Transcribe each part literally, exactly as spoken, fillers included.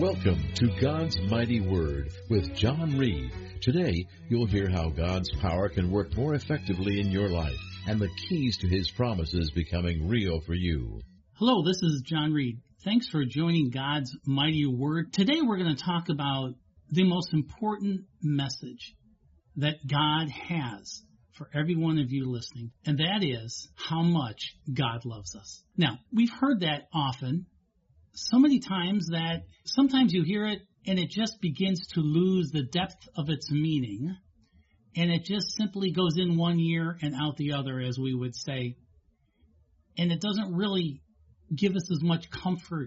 Welcome to God's Mighty Word with John Reed. Today, you'll hear how God's power can work more effectively in your life and the keys to His promises becoming real for you. Hello, this is John Reed. Thanks for joining God's Mighty Word. Today we're going to talk about the most important message that God has for every one of you listening, and that is how much God loves us. Now, we've heard that often, so many times that sometimes you hear it and it just begins to lose the depth of its meaning, and it just simply goes in one ear and out the other, as we would say, and it doesn't really give us as much comfort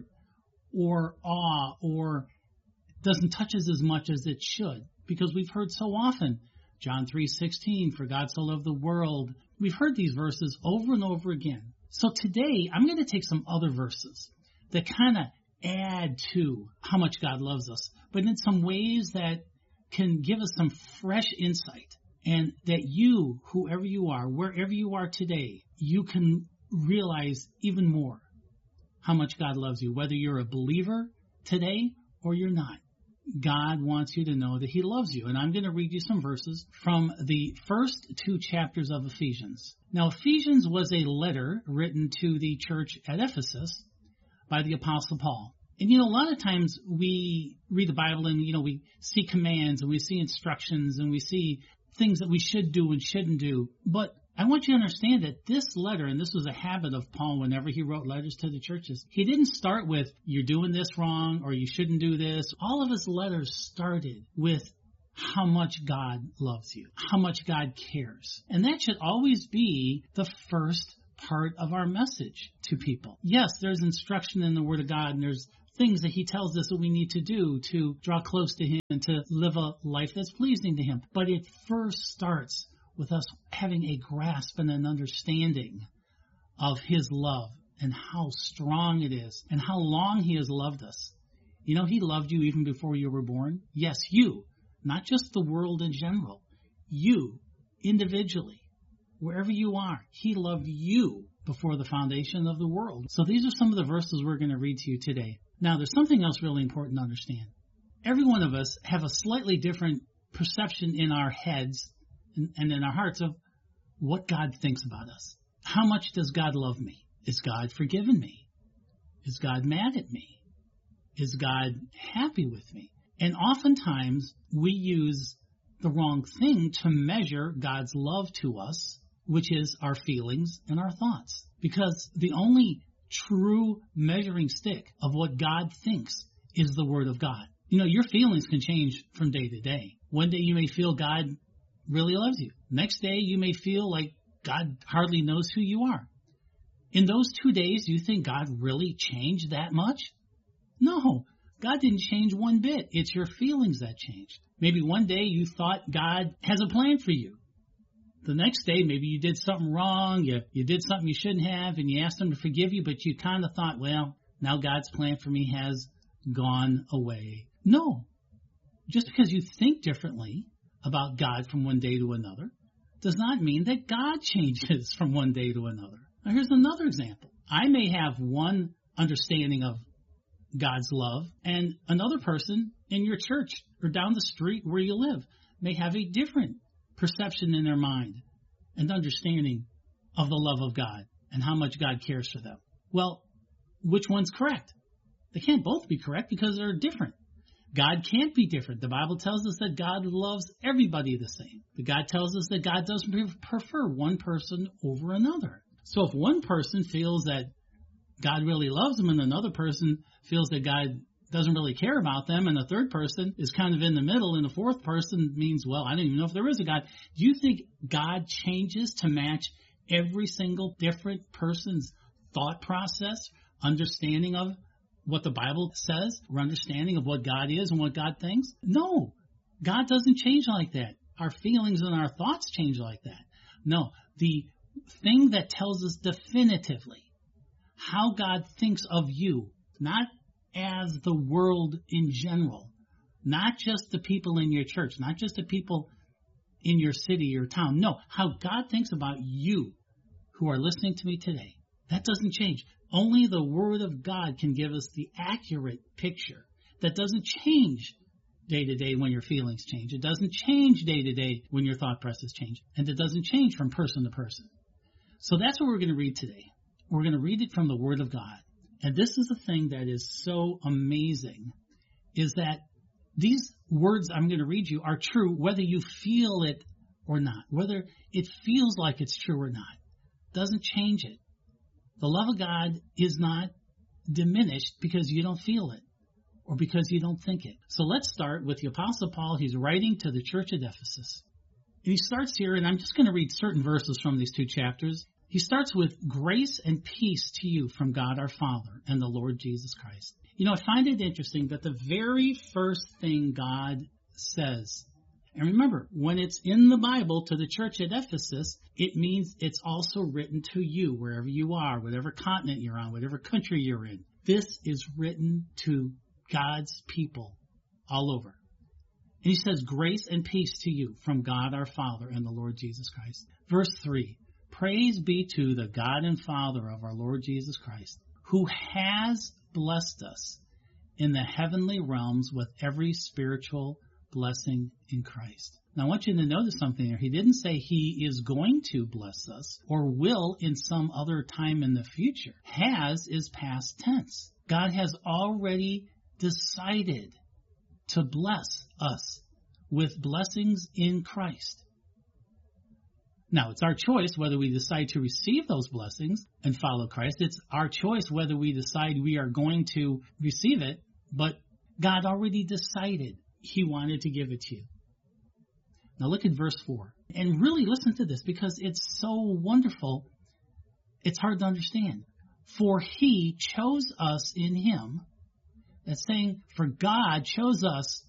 or awe, or doesn't touch us as much as it should, because we've heard so often, John three sixteen, for God so loved the world. We've heard these verses over and over again. So today, I'm going to take some other verses that kind of add to how much God loves us, but in some ways that can give us some fresh insight, and that you, whoever you are, wherever you are today, you can realize even more how much God loves you, whether you're a believer today or you're not. God wants you to know that He loves you. And I'm going to read you some verses from the first two chapters of Ephesians. Now, Ephesians was a letter written to the church at Ephesus by the Apostle Paul. And, you know, a lot of times we read the Bible and, you know, we see commands and we see instructions and we see things that we should do and shouldn't do. But I want you to understand that this letter, and this was a habit of Paul whenever he wrote letters to the churches, he didn't start with, you're doing this wrong, or you shouldn't do this. All of his letters started with how much God loves you, how much God cares. And that should always be the first part of our message to people. Yes, there's instruction in the Word of God, and there's things that He tells us that we need to do to draw close to Him and to live a life that's pleasing to Him. But it first starts with us having a grasp and an understanding of His love and how strong it is and how long He has loved us. You know, He loved you even before you were born. Yes, you, not just the world in general. You, individually, wherever you are, He loved you before the foundation of the world. So these are some of the verses we're going to read to you today. Now, there's something else really important to understand. Every one of us have a slightly different perception in our heads and in our hearts of what God thinks about us. How much does God love me? Is God forgiven me? Is God mad at me? Is God happy with me? And oftentimes we use the wrong thing to measure God's love to us, which is our feelings and our thoughts. Because the only true measuring stick of what God thinks is the Word of God. You know, your feelings can change from day to day. One day you may feel God really loves you. Next day, you may feel like God hardly knows who you are. In those two days, do you think God really changed that much? No, God didn't change one bit. It's your feelings that changed. Maybe one day you thought God has a plan for you. The next day, maybe you did something wrong, you, you did something you shouldn't have, and you asked Him to forgive you, but you kind of thought, well, now God's plan for me has gone away. No, just because you think differently about God from one day to another does not mean that God changes from one day to another. Now, here's another example. I may have one understanding of God's love, and another person in your church or down the street where you live may have a different perception in their mind and understanding of the love of God and how much God cares for them. Well, which one's correct? They can't both be correct because they're different. God can't be different. The Bible tells us that God loves everybody the same. But God tells us that God doesn't prefer one person over another. So if one person feels that God really loves them and another person feels that God doesn't really care about them, and the third person is kind of in the middle, and the fourth person means, well, I don't even know if there is a God. Do you think God changes to match every single different person's thought process, understanding of what the Bible says, or understanding of what God is and what God thinks? No, God doesn't change like that. Our feelings and our thoughts change like that. No, the thing that tells us definitively how God thinks of you, not as the world in general, not just the people in your church, not just the people in your city or town. No, how God thinks about you who are listening to me today. That doesn't change. Only the Word of God can give us the accurate picture, that doesn't change day to day when your feelings change. It doesn't change day to day when your thought process change. And it doesn't change from person to person. So that's what we're going to read today. We're going to read it from the Word of God. And this is the thing that is so amazing, is that these words I'm going to read you are true whether you feel it or not, whether it feels like it's true or not. Doesn't change it. The love of God is not diminished because you don't feel it or because you don't think it. So let's start with the Apostle Paul. He's writing to the church at Ephesus. And he starts here, and I'm just going to read certain verses from these two chapters. He starts with grace and peace to you from God our Father and the Lord Jesus Christ. You know, I find it interesting that the very first thing God says, and remember, when it's in the Bible to the church at Ephesus, it means it's also written to you, wherever you are, whatever continent you're on, whatever country you're in. This is written to God's people all over. And he says, grace and peace to you from God our Father and the Lord Jesus Christ. Verse three, praise be to the God and Father of our Lord Jesus Christ, who has blessed us in the heavenly realms with every spiritual blessing in Christ. Now, I want you to notice something here. He didn't say he is going to bless us or will in some other time in the future. Has is past tense. God has already decided to bless us with blessings in Christ. Now, it's our choice whether we decide to receive those blessings and follow Christ. It's our choice whether we decide we are going to receive it, but God already decided he wanted to give it to you. Now look at verse four. And really listen to this because it's so wonderful, it's hard to understand. For he chose us in him. That's saying, for God chose us